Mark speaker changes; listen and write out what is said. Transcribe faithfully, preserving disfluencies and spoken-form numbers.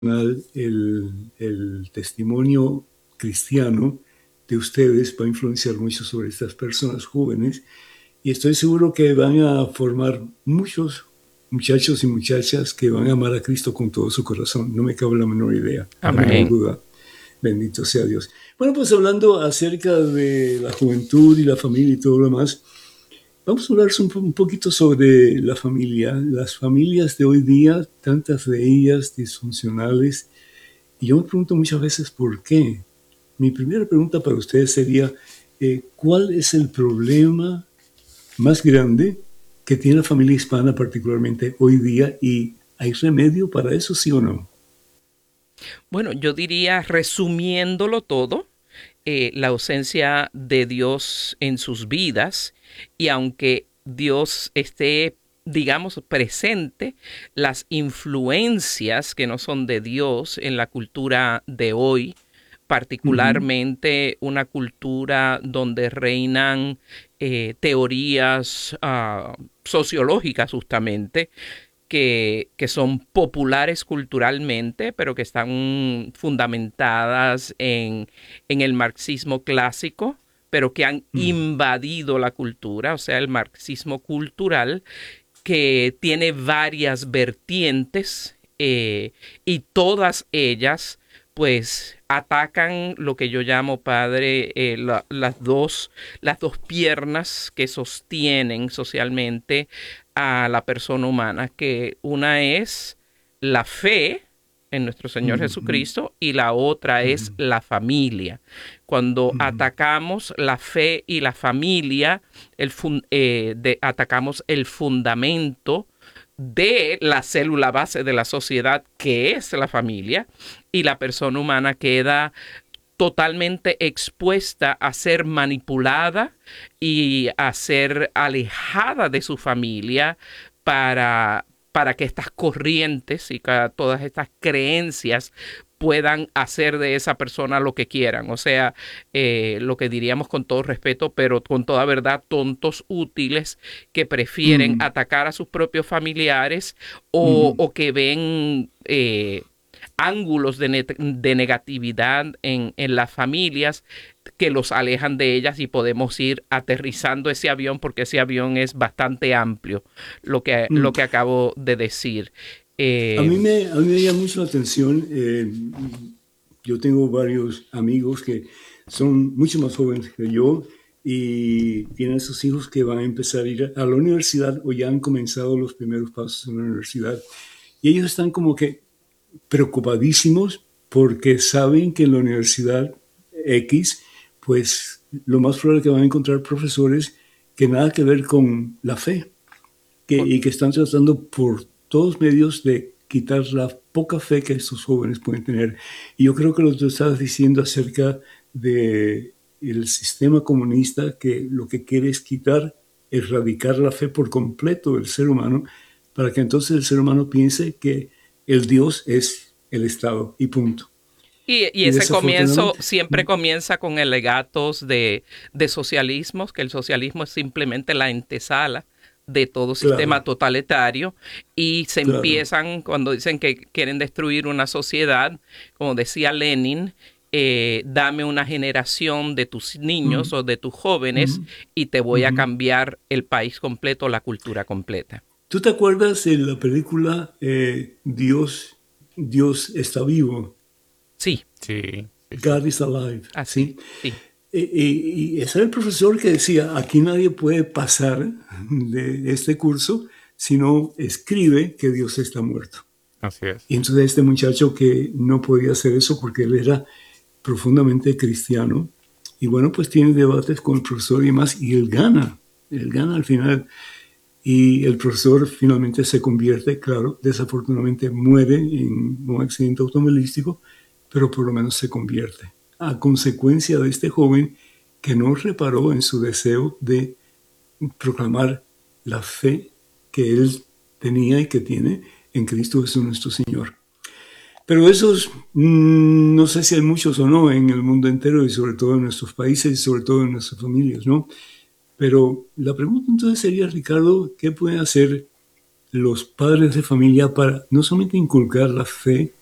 Speaker 1: el, el testimonio cristiano de ustedes va a influenciar mucho sobre estas personas jóvenes y estoy seguro que van a formar muchos muchachos y muchachas que van a amar a Cristo con todo su corazón. No me cabe la menor idea, la menor
Speaker 2: Amén.
Speaker 1: duda. Bendito sea Dios. Bueno, pues hablando acerca de la juventud y la familia y todo lo demás, vamos a hablar un, un poquito sobre la familia. Las familias de hoy día, tantas de ellas disfuncionales, y yo me pregunto muchas veces por qué. Mi primera pregunta para ustedes sería, eh, ¿cuál es el problema más grande que tiene la familia hispana particularmente hoy día? ¿Y hay remedio para eso, sí o no?
Speaker 2: Bueno, yo diría, resumiéndolo todo, eh, la ausencia de Dios en sus vidas, y aunque Dios esté, digamos, presente, las influencias que no son de Dios en la cultura de hoy,
Speaker 1: Ujú.
Speaker 2: particularmente una cultura donde reinan eh, teorías uh, sociológicas justamente, que, que son populares culturalmente, pero que están fundamentadas en, en el marxismo clásico, pero que han
Speaker 1: Mm.
Speaker 2: invadido la cultura, o sea, el marxismo cultural, que tiene varias vertientes, eh, y todas ellas pues atacan lo que yo llamo, padre, eh, la, las dos las dos piernas que sostienen socialmente a la persona humana, que una es la fe en nuestro Señor
Speaker 1: Mm.
Speaker 2: Jesucristo y la otra es
Speaker 1: Mm.
Speaker 2: la familia. Cuando
Speaker 1: Mm.
Speaker 2: atacamos la fe y la familia, el fun eh, de, atacamos el fundamento de la célula base de la sociedad, que es la familia, y la persona humana queda totalmente expuesta a ser manipulada y a ser alejada de su familia para, para que estas corrientes y que todas estas creencias puedan hacer de esa persona lo que quieran. O sea, eh, lo que diríamos con todo respeto, pero con toda verdad, tontos útiles que prefieren
Speaker 1: Mm.
Speaker 2: atacar a sus propios familiares, o,
Speaker 1: Mm.
Speaker 2: o que ven eh, ángulos de, ne de negatividad en, en las familias que los alejan de ellas, y podemos ir aterrizando ese avión, porque ese avión es bastante amplio, lo que,
Speaker 1: Mm.
Speaker 2: lo que acabo de decir.
Speaker 1: A mí
Speaker 2: Eh,
Speaker 1: me, a mí me llama mucho la atención. Eh, yo tengo varios amigos que son mucho más jóvenes que yo y tienen sus hijos que van a empezar a ir a la universidad o ya han comenzado los primeros pasos en la universidad. Y ellos están como que preocupadísimos porque saben que en la universidad X, pues lo más probable es que van a encontrar profesores que nada que ver con la fe que, y que están tratando por todos medios de quitar la poca fe que estos jóvenes pueden tener. Y yo creo que lo que tú estabas diciendo acerca del sistema comunista, que lo que quiere es quitar, erradicar la fe por completo del ser humano, para que entonces el ser humano piense que el Dios es el Estado y punto.
Speaker 2: Y, y
Speaker 1: Y
Speaker 2: ese comienzo
Speaker 1: desafortunadamente,
Speaker 2: siempre
Speaker 1: mm,
Speaker 2: comienza con alegatos de, de socialismos, que el socialismo es simplemente la antesala de todo sistema
Speaker 1: claro,
Speaker 2: totalitario, y se
Speaker 1: claro.
Speaker 2: empiezan cuando dicen que quieren destruir una sociedad, como decía Lenin, eh, dame una generación de tus niños
Speaker 1: Mm,
Speaker 2: o de tus jóvenes
Speaker 1: mm,
Speaker 2: y te voy a
Speaker 1: mm.
Speaker 2: cambiar el país completo, la cultura completa.
Speaker 1: ¿Tú te acuerdas de la película eh, Dios, Dios está vivo?
Speaker 2: Sí,
Speaker 3: Sí, sí, sí.
Speaker 1: God is alive,
Speaker 2: así,
Speaker 1: ¿sí?
Speaker 2: sí.
Speaker 1: Y, y, y ese era el profesor que decía, aquí nadie puede pasar de este curso si no escribe que Dios está muerto.
Speaker 3: Así es.
Speaker 1: Y entonces este muchacho que no podía hacer eso porque él era profundamente cristiano, y bueno, pues tiene debates con el profesor y demás, y él gana, él gana al final. Y el profesor finalmente se convierte, claro, desafortunadamente muere en un accidente automovilístico, pero por lo menos se convierte. A consecuencia de este joven que no reparó en su deseo de proclamar la fe que él tenía y que tiene en Cristo Jesús nuestro Señor. Pero esos, mmm, no sé si hay muchos o no en el mundo entero y sobre todo en nuestros países y sobre todo en nuestras familias, ¿no? Pero la pregunta entonces sería, Ricardo, ¿qué pueden hacer los padres de familia para no solamente inculcar la fe